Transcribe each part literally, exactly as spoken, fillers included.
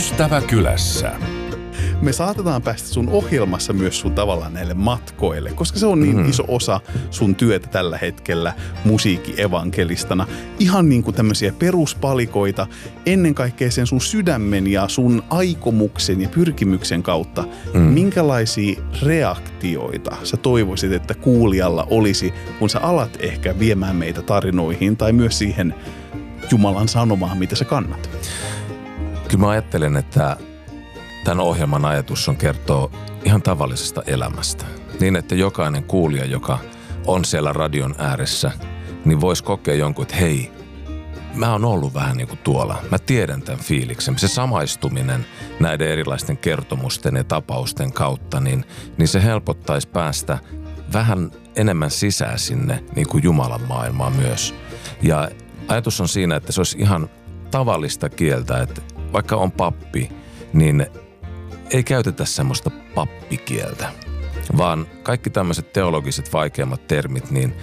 Ystäväkylässä. Me saatetaan päästä sun ohjelmassa myös sun tavallaan näille matkoille, koska se on niin mm. iso osa sun työtä tällä hetkellä musiikkievankelistana. Ihan niin kuin tämmöisiä peruspalikoita ennen kaikkea sen sun sydämen ja sun aikomuksen ja pyrkimyksen kautta. Mm. Minkälaisia reaktioita sä toivoisit, että kuulijalla olisi, kun sä alat ehkä viemään meitä tarinoihin tai myös siihen Jumalan sanomaan, mitä sä kannat? Kyllä mä ajattelen, että tämän ohjelman ajatus on kertoa ihan tavallisesta elämästä. Niin, että jokainen kuulija, joka on siellä radion ääressä, niin voisi kokea jonkun, että hei, mä oon ollut vähän niin kuin tuolla. Mä tiedän tämän fiiliksen. Se samaistuminen näiden erilaisten kertomusten ja tapausten kautta, niin, niin se helpottaisi päästä vähän enemmän sisään sinne niin kuin Jumalan maailmaan myös. Ja ajatus on siinä, että se olisi ihan tavallista kieltä, että vaikka on pappi, niin ei käytetä semmoista pappikieltä, vaan kaikki tämmöiset teologiset vaikeammat termit, niin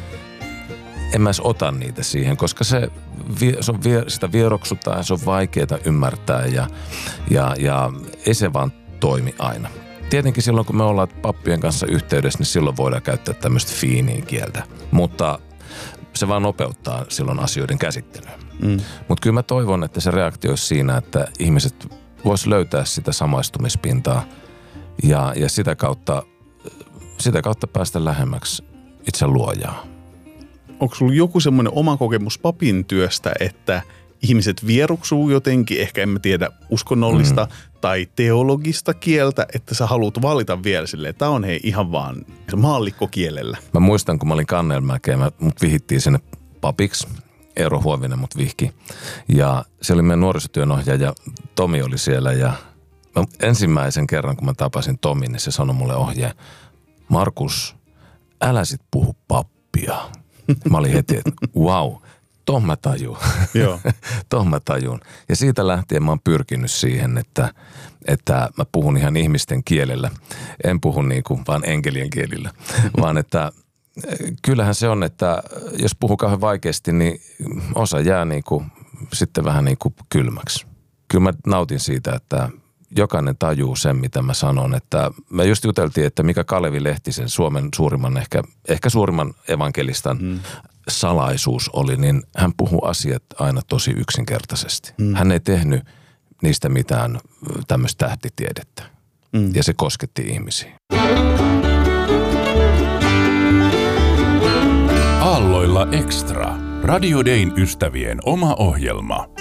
en mä edes ota niitä siihen, koska se, se on, sitä vieroksutaan, se on vaikeaa ymmärtää ja, ja, ja ei se vaan toimi aina. Tietenkin silloin, kun me ollaan pappien kanssa yhteydessä, niin silloin voidaan käyttää tämmöistä fiiniä kieltä, mutta se vaan nopeuttaa silloin asioiden käsittelyä. Mm. Mutta kyllä mä toivon, että se reaktio olisi siinä, että ihmiset vois löytää sitä samaistumispintaa ja, ja sitä, kautta, sitä kautta päästä lähemmäksi itse luojaa. Onko sulla joku semmoinen oma kokemus papin työstä, että ihmiset vieruksuu jotenkin, ehkä en mä tiedä, uskonnollista mm. tai teologista kieltä, että sä haluat valita vielä silleen, että tää on hei ihan vaan maallikkokielellä? Mä muistan, kun mä olin Kannelmäkeä, mut vihittiin sinne papiksi. Eero Huovinen mut vihki. Ja se oli meidän nuorisotyönohjaaja, Tomi oli siellä ja ensimmäisen kerran, kun mä tapasin Tomin, niin se sanoi mulle ohjeen, Markus, älä sit puhu pappia. Mä olin heti, että wow, toh mä tajun. Joo. toh mä tajun. Ja siitä lähtien mä oon pyrkinyt siihen, että, että mä puhun ihan ihmisten kielellä. En puhu niinku vaan enkelien kielillä, vaan että kyllähän se on, että jos puhuu kauhean vaikeasti, niin osa jää niinku, sitten vähän niin kuin kylmäksi. Kyllä mä nautin siitä, että jokainen tajuu sen, mitä mä sanon. Että me just juteltiin, että mikä Kalevi Lehtisen, Suomen suurimman, ehkä, ehkä suurimman evankelistan mm. salaisuus oli, niin hän puhuu asiat aina tosi yksinkertaisesti. Mm. Hän ei tehnyt niistä mitään tämmöistä tähtitiedettä. Mm. Ja se kosketti ihmisiä. Aalloilla Extra. Radio Dayn ystävien oma ohjelma.